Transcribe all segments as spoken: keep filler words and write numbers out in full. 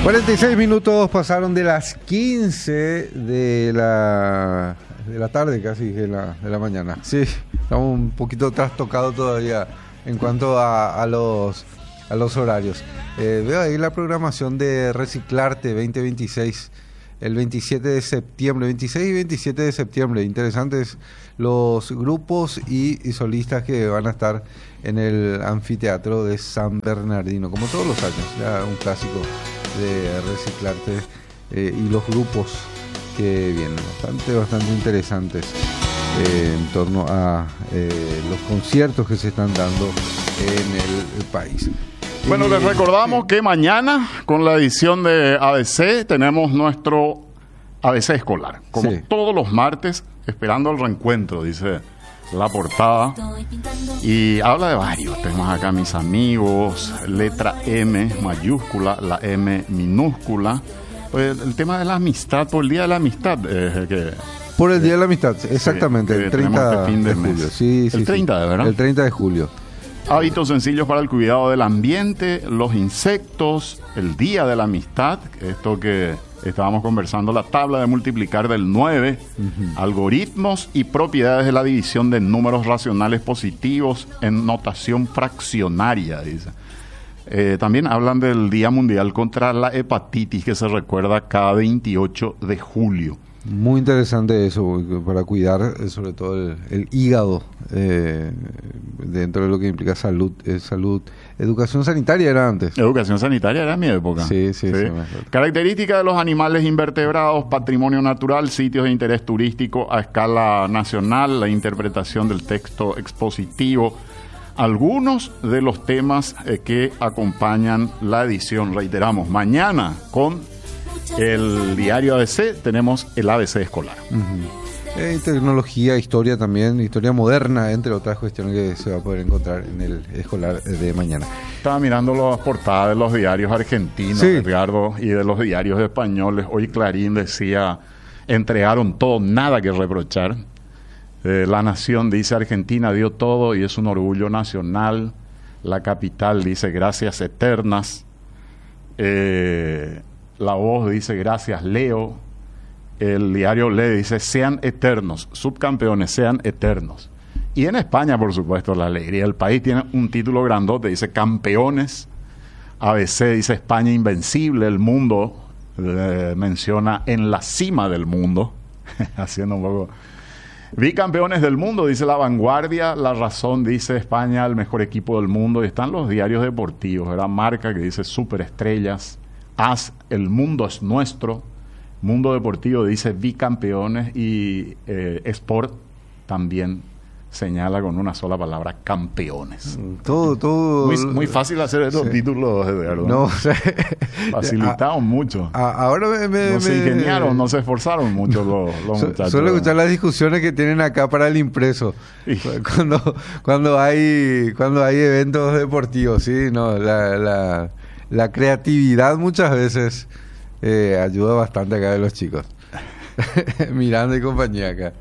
cuarenta y seis minutos pasaron de las quince de la, de la tarde, casi de la, de la mañana. Sí, estamos un poquito trastocados todavía en cuanto a, a, los, a los horarios. Eh, veo ahí la programación de Reciclarte veinte veintiséis, el veintisiete de septiembre, veintiséis y veintisiete de septiembre. Interesantes los grupos y, y solistas que van a estar en el anfiteatro de San Bernardino, como todos los años, ya un clásico de Reciclarte, eh, y los grupos que vienen, bastante, bastante interesantes eh, en torno a eh, los conciertos que se están dando en el país. Bueno, y, les recordamos sí. que mañana, con la edición de A B C, tenemos nuestro A B C escolar. Como Sí. todos los martes, esperando el reencuentro, dice la portada. Y habla de varios temas acá, mis amigos. Letra M mayúscula, la M minúscula. Pues el tema de la amistad, por el Día de la Amistad. Eh, que, Por el Día de la Amistad, exactamente, que el tenemos treinta este fin de de mes. julio. Sí, sí, El treinta, sí. ¿de verdad? El treinta de julio. Hábitos sencillos para el cuidado del ambiente, los insectos, el Día de la Amistad, esto que estábamos conversando, la tabla de multiplicar del nueve, uh-huh. Algoritmos y propiedades de la división de números racionales positivos en notación fraccionaria, dice. Eh, también hablan del Día Mundial contra la Hepatitis, que se recuerda cada veintiocho de julio. Muy interesante eso, para cuidar eh, sobre todo el, el hígado, eh, dentro de lo que implica salud, eh, salud. Educación sanitaria era antes. Educación sanitaria era en mi época. Sí, sí, sí. sí Características de los animales invertebrados, patrimonio natural, sitios de interés turístico a escala nacional, la interpretación del texto expositivo, algunos de los temas eh, que acompañan la edición. Reiteramos, mañana con el diario A B C tenemos el A B C escolar. Uh-huh. Eh, tecnología, historia también, historia moderna, entre otras cuestiones que se va a poder encontrar en el escolar de mañana. Estaba mirando las portadas de los diarios argentinos, sí. Edgardo, y de los diarios españoles. Hoy Clarín decía, entregaron todo, nada que reprochar. Eh, La Nación dice, Argentina dio todo y es un orgullo nacional. La Capital dice, gracias eternas. Eh... La Voz dice, gracias Leo. El diario Le dice, sean eternos, subcampeones, sean eternos. Y en España, por supuesto, La Alegría del País tiene un título grandote, dice, campeones. A B C dice, España invencible. El Mundo eh, menciona, en la cima del mundo, haciendo un poco... Bicampeones del mundo, dice La Vanguardia. La Razón dice, España el mejor equipo del mundo. Y están los diarios deportivos, ¿verdad? Marca, que dice, superestrellas. As, el mundo es nuestro. Mundo Deportivo dice bicampeones, y eh, Sport también señala con una sola palabra, campeones. Todo, todo. Muy, muy fácil hacer estos sí. títulos, Eduardo. No, o sea, facilitaron a, mucho. A, ahora me, me, no se me, ingeniaron, no se esforzaron mucho los, los su, muchachos. Suelo escuchar las discusiones que tienen acá para el impreso. Sí. Cuando, cuando hay, cuando hay eventos deportivos, sí, no, la, la La creatividad muchas veces eh, ayuda bastante acá de los chicos. Miranda y compañía acá.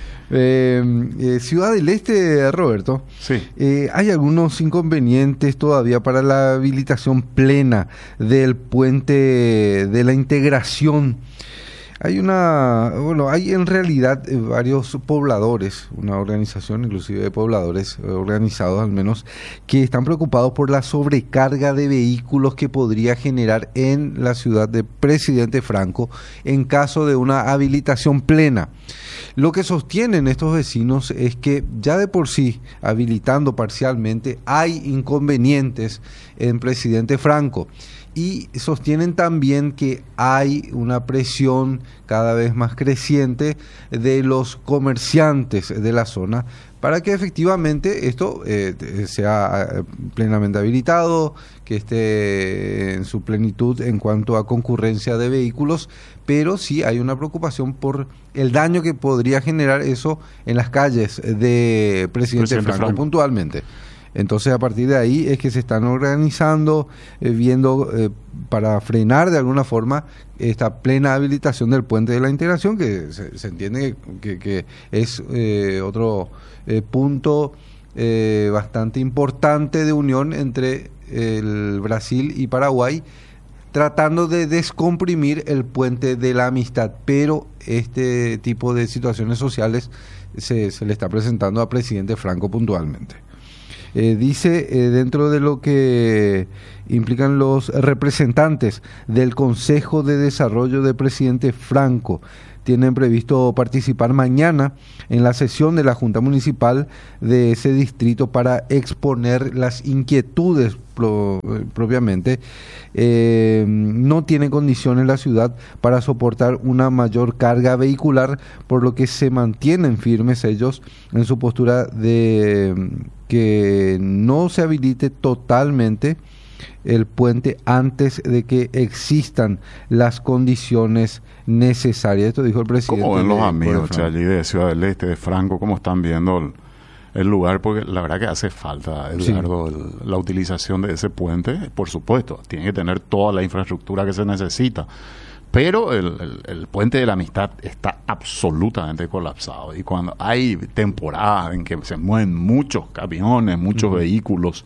Eh, eh, Ciudad del Este, Roberto. Sí. Eh, hay algunos inconvenientes todavía para la habilitación plena del puente de la Integración. Hay una, bueno, hay en realidad eh, varios pobladores, una organización inclusive de pobladores eh, organizados al menos, que están preocupados por la sobrecarga de vehículos que podría generar en la ciudad de Presidente Franco en caso de una habilitación plena. Lo que sostienen estos vecinos es que ya de por sí, habilitando parcialmente, hay inconvenientes en Presidente Franco. Y sostienen también que hay una presión cada vez más creciente de los comerciantes de la zona para que efectivamente esto eh, sea plenamente habilitado, que esté en su plenitud en cuanto a concurrencia de vehículos, pero sí hay una preocupación por el daño que podría generar eso en las calles de Presidente, Presidente Franco, Franco puntualmente. Entonces, a partir de ahí es que se están organizando, eh, viendo eh, para frenar de alguna forma esta plena habilitación del puente de la Integración, que se, se entiende que, que es eh, otro eh, punto eh, bastante importante de unión entre el Brasil y Paraguay, tratando de descomprimir el puente de la amistad, pero este tipo de situaciones sociales se, se le está presentando a presidente Franco puntualmente. Eh, dice, eh, dentro de lo que implican los representantes del Consejo de Desarrollo del presidente Franco, tienen previsto participar mañana en la sesión de la Junta Municipal de ese distrito para exponer las inquietudes pro, eh, propiamente. Eh, no tiene condiciones la ciudad para soportar una mayor carga vehicular, por lo que se mantienen firmes ellos en su postura de que no se habilite totalmente el puente antes de que existan las condiciones necesarias. Esto dijo el presidente. ¿Cómo ven los amigos de allí de Ciudad del Este, de Franco, cómo están viendo el, el lugar? Porque la verdad que hace falta, Edgardo, sí. el, la utilización de ese puente. Por supuesto, tiene que tener toda la infraestructura que se necesita. Pero el, el, el puente de la amistad está absolutamente colapsado. Y cuando hay temporadas en que se mueven muchos camiones, muchos uh-huh. vehículos,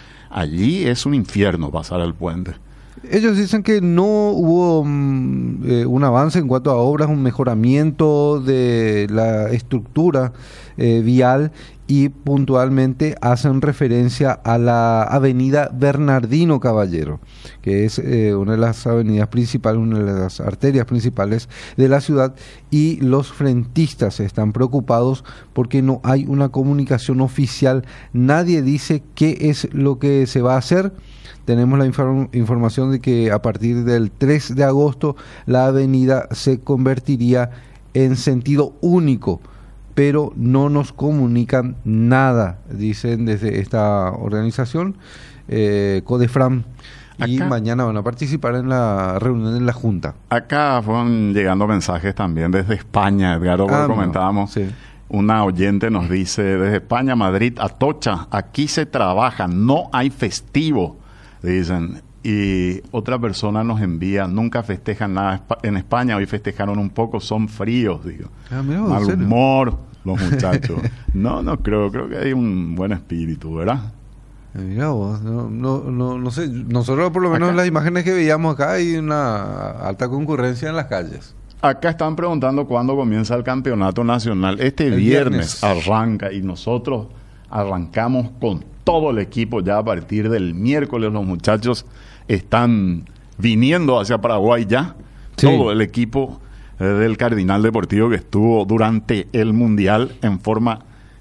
allí es un infierno pasar el puente. Ellos dicen que no hubo um, eh, un avance en cuanto a obras, un mejoramiento de la estructura eh, vial, y puntualmente hacen referencia a la avenida Bernardino Caballero, que es eh, una de las avenidas principales, una de las arterias principales de la ciudad, y los frentistas están preocupados porque no hay una comunicación oficial. Nadie dice qué es lo que se va a hacer. Tenemos la inform- información de que a partir del tres de agosto la avenida se convertiría en sentido único, pero no nos comunican nada, dicen desde esta organización, eh, Codefram, y acá, mañana van a participar en la reunión de la Junta. Acá fueron llegando mensajes también desde España, Edgardo, ah, comentábamos. Sí. Una oyente nos dice, desde España, Madrid, Atocha, aquí se trabaja, no hay festivo, dicen. Y otra persona nos envía, nunca festejan nada en España, hoy festejaron un poco, son fríos, digo. Ah, mira, mal humor los muchachos. No, no creo, creo que hay un buen espíritu, ¿verdad? Mira vos, no, no, no, no sé, nosotros por lo menos en las imágenes que veíamos acá hay una alta concurrencia en las calles. Acá están preguntando cuándo comienza el campeonato nacional. Este viernes, viernes arranca y nosotros arrancamos con todo el equipo ya a partir del miércoles. Los muchachos están viniendo hacia Paraguay ya. Sí. Todo el equipo eh, del Cardinal Deportivo que estuvo durante el Mundial en forma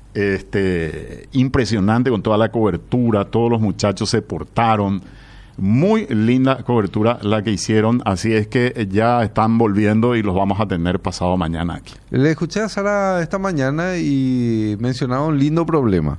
este, impresionante con toda la cobertura. Todos los muchachos se portaron. Muy linda cobertura la que hicieron, así es que ya están volviendo y los vamos a tener pasado mañana aquí. Le escuché a Sara esta mañana y mencionaba un lindo problema.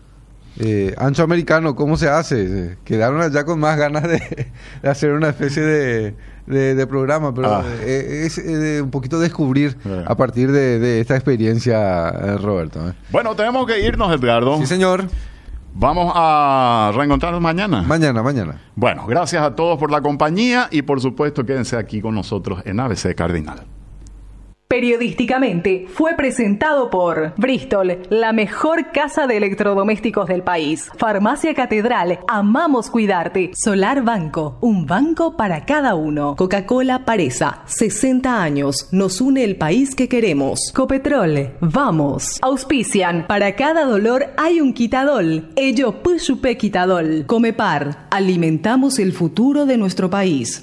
Eh, ancho americano, ¿cómo se hace? Quedaron allá con más ganas de, de hacer una especie de, de, de programa, pero ah. eh, es eh, un poquito descubrir eh. a partir de, de esta experiencia, eh, Roberto. ¿eh? Bueno, tenemos que irnos, Edgardo. Sí, señor. Vamos a reencontrarnos mañana. Mañana, mañana. Bueno, gracias a todos por la compañía y por supuesto quédense aquí con nosotros en A B C Cardinal. Periodísticamente fue presentado por Bristol, la mejor casa de electrodomésticos del país. Farmacia Catedral, amamos cuidarte. Solar Banco, un banco para cada uno. Coca-Cola Paresa, sesenta años, nos une el país que queremos. Copetrol, vamos. Auspician, para cada dolor hay un quitadol. Ello Pushupé Quitadol. Comepar, alimentamos el futuro de nuestro país.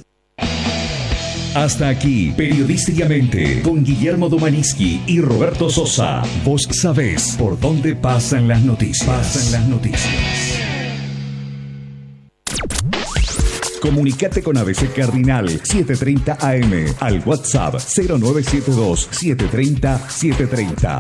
Hasta aquí, periodísticamente, con Guillermo Domaniski y Roberto Sosa. Vos sabés por dónde pasan las noticias. Pasan las noticias. Comunicate con A B C Cardinal setecientos treinta A M al WhatsApp cero nueve siete dos, siete tres cero, siete tres cero.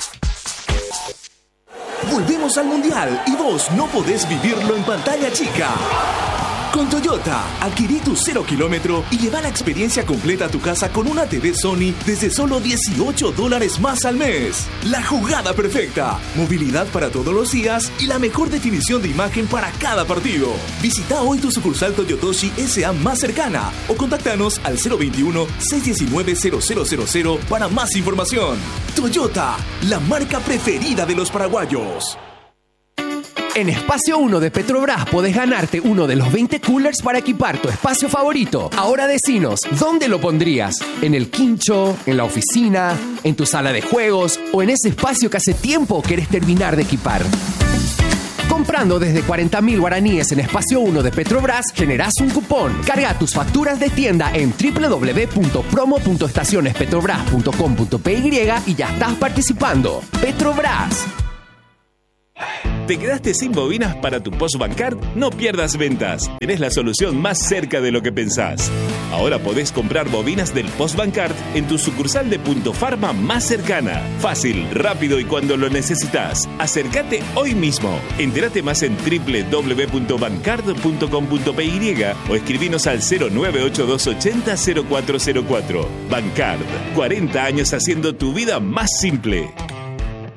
Volvemos al Mundial y vos no podés vivirlo en pantalla chica. Con Toyota, adquirí tu cero kilómetro y lleva la experiencia completa a tu casa con una T V Sony desde solo dieciocho dólares más al mes. La jugada perfecta, movilidad para todos los días y la mejor definición de imagen para cada partido. Visita hoy tu sucursal Toyotoshi S A más cercana o contactanos al cero veintiuno, seiscientos diecinueve, cero cero cero cero para más información. Toyota, la marca preferida de los paraguayos. En Espacio uno de Petrobras podés ganarte uno de los veinte coolers para equipar tu espacio favorito. Ahora decinos, ¿dónde lo pondrías? ¿En el quincho? ¿En la oficina? ¿En tu sala de juegos? ¿O en ese espacio que hace tiempo querés terminar de equipar? Comprando desde cuarenta mil guaraníes en Espacio uno de Petrobras, generás un cupón. Carga tus facturas de tienda en doble u doble u doble u punto promo punto estaciones petrobras punto com punto p y y ya estás participando. Petrobras. ¿Te quedaste sin bobinas para tu Postbancard? No pierdas ventas. Tenés la solución más cerca de lo que pensás. Ahora podés comprar bobinas del Postbancard en tu sucursal de Punto Farma más cercana. Fácil, rápido y cuando lo necesitas. Acércate hoy mismo. Entérate más en doble u doble u doble u punto bancard punto com punto p y o escribinos al cero nueve ocho dos ochenta cero cuatro cero cuatro. Bancard, cuarenta años haciendo tu vida más simple.